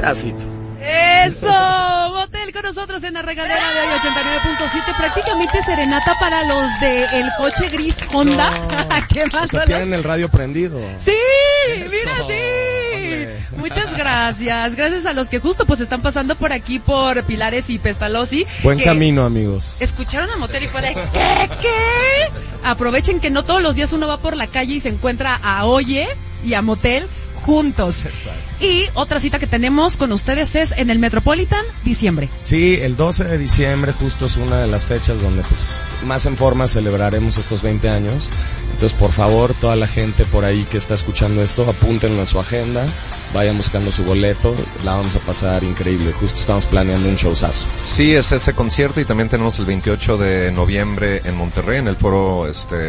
pedacito. ¡Eso! Motel con nosotros en la regadera de hoy 89.7. Prácticamente serenata para los de el coche gris Honda. ¿Qué más? Tienen el radio prendido. ¡Sí! ¡Mira, sí! Hombre. Muchas gracias. Gracias a los que justo pues están pasando por aquí por Pilares y Pestalozzi. Buen camino, amigos. Escucharon a Motel y fue de ¿qué? Aprovechen que no todos los días uno va por la calle y se encuentra a Oye y a Motel juntos. Exacto. Y otra cita que tenemos con ustedes es en el Metropolitan, diciembre. Sí, el 12 de diciembre justo es una de las fechas donde pues más en forma celebraremos estos 20 años. Entonces, por favor, toda la gente por ahí que está escuchando esto, apúntenlo en su agenda, vayan buscando su boleto, la vamos a pasar increíble. Justo estamos planeando un showzazo. Sí, es ese concierto y también tenemos el 28 de noviembre en Monterrey, en el foro,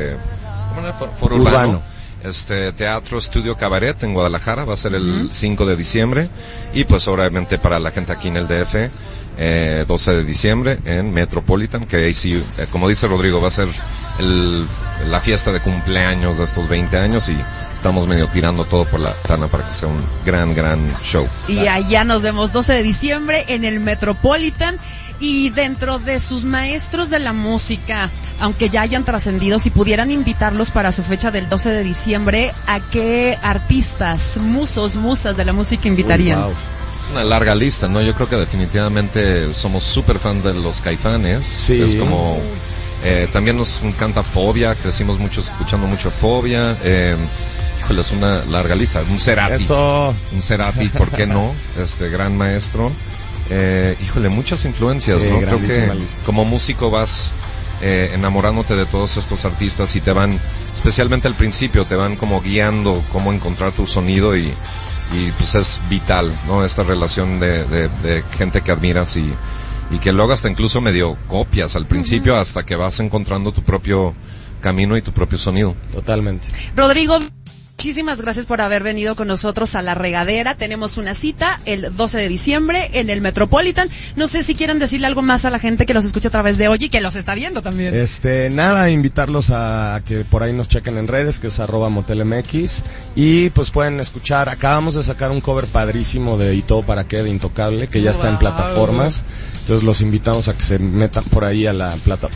foro urbano. Teatro Estudio Cabaret en Guadalajara, va a ser el 5 de diciembre, y pues obviamente para la gente aquí en el DF, 12 de diciembre en Metropolitan, que ahí sí, como dice Rodrigo, va a ser la fiesta de cumpleaños de estos 20 años y estamos medio tirando todo por la ventana para que sea un gran show. Y allá nos vemos 12 de diciembre en el Metropolitan. Y dentro de sus maestros de la música, aunque ya hayan trascendido, si pudieran invitarlos para su fecha del 12 de diciembre, ¿a qué artistas, musas de la música invitarían? Wow. Es una larga lista, ¿no? Yo creo que definitivamente somos súper fan de los Caifanes. Sí. Es como... también nos encanta Fobia, crecimos escuchando mucho Fobia. Híjole, es una larga lista. Un Cerati. Eso. Un Cerati, ¿por qué no? Gran maestro. Híjole, muchas influencias, sí, ¿no? Creo que lista. como músico vas enamorándote de todos estos artistas y te van, especialmente al principio, te van como guiando cómo encontrar tu sonido y pues es vital, ¿no? Esta relación de gente que admiras y que luego hasta incluso medio copias al principio hasta que vas encontrando tu propio camino y tu propio sonido. Totalmente. Rodrigo, muchísimas gracias por haber venido con nosotros a La Regadera. Tenemos una cita el 12 de diciembre en el Metropolitan. No sé si quieren decirle algo más a la gente que los escucha a través de hoy y que los está viendo también. Nada, invitarlos a que por ahí nos chequen en redes, que es @motelmx, y pues pueden escuchar. Acabamos de sacar un cover padrísimo de Y Todo Para Qué, de Intocable, que ya está en plataformas. Entonces los invitamos a que se metan por ahí a la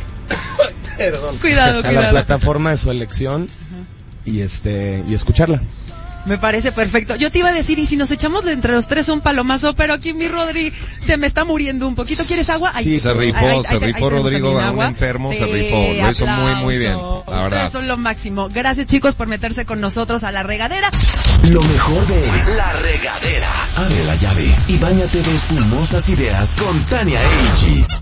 Cuidado. A la plataforma de su elección. Y escucharla. Me parece perfecto. Yo te iba a decir, y si nos echamos entre los tres un palomazo, pero aquí mi Rodri se me está muriendo un poquito. ¿Quieres agua? Sí, se rifó Rodrigo, a un enfermo, se rifó. Lo hizo muy bien. La verdad. Ustedes son lo máximo. Gracias, chicos, por meterse con nosotros a La Regadera. Lo mejor de La Regadera. Abre la llave y báñate de espumosas ideas con Tania Eiji.